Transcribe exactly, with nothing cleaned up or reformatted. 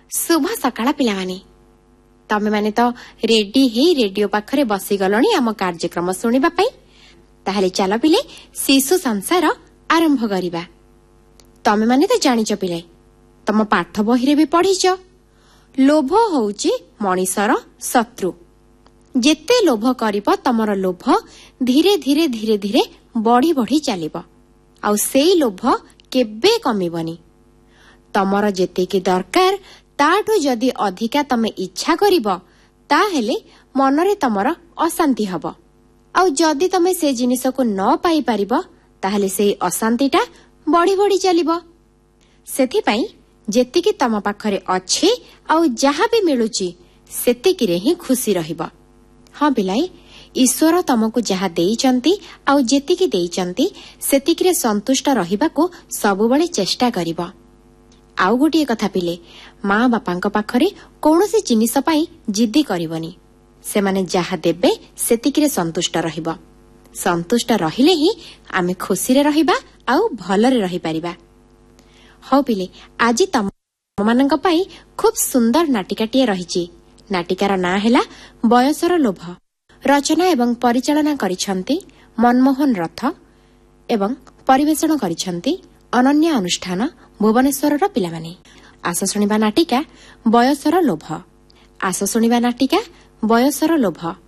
शुभ सकाळ पिलामाने तमे माने तो रेडी ही रेडियो पाखरे बसी गलणी आम कार्यक्रम सुनिबा पई ताहले चलो पिले शिशु संसार आरंभ करिबा। तमे माने तो जानिच पिले तम पाठ बही रे भी पढ़ीच लोभ होउची मनीषर शत्रु। जेते लोभ करिब तमर लोभ धीरे धीरे धीरे धीरे बढ़ी बढ़ी चलिब आउ सेई लोभ केबे कमिबनी। तमर जेतिकी दरकार ताठू जदि अधिका तमे इच्छा करिब ताहेले मनरे तमर अशांति हब आउ जदि तमे से जिनिस को न पाई पारिब ताहेले सेई अशांतिटा बढ़ी बढ़ी चलिब। सेथि पई जेतिकी तम पाखरे अछि आउ जहा भी मिलुची सेतिकी रे ही खुशी रहिब। हाँ बिलाई ईश्वर तमको जहा देइचंती आउ जेतिकी देइचंती सेतिकी रे संतुष्ट रहिबाको सबुबळे चेष्टा करिब। आउ गोटे कथा पिले माँ बापांक पाखरे कौनसी जिनिस पाई जिद्दी करिवनी। सेमाने जहा देबे सेतिकी रे संतुष्ट रहिब। संतुष्ट रहिले ही आमे खुशी रे रहिबा आउ भलरे रहि परिबा। हौ पिले आज तम मानक पाई खूब सुंदर नाटिकाटिए रहिची। नाटिकार ना हैला बयसर लोभ। रचना एवं परिचालना करिछंती मनमोहन रथ एवं परिवेषण करिछंती अनन्या अनुष्ठान भुवनेश्वर पिलामाने। आस शुणिबा नाटिका बयसर लोभ। आस शुणिबा नाटिका बयसर लोभ।